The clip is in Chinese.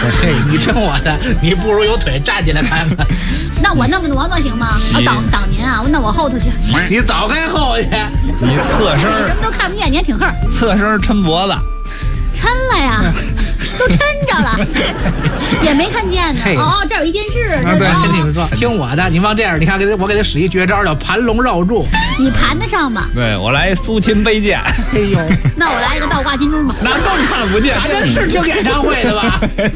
嘿，你听我的，你不如有腿站起来看看。 那我那么挪挪行吗？挡您啊，那我后头去。 你早该后去。 你侧身什么都看不见，你还挺横。 侧身抻脖子， 抻了呀，都抻着了，也没看见呢。哦，这儿有一电视。 啊，对，你们说，听我的，你往这样，你看，我给他使一绝招，叫盘龙绕柱。 你盘得上吗？ 对我来一苏秦背剑。 哎呦， 那我来一个倒挂金钟吧。 那更看不见， 咱这是听演唱会的吧？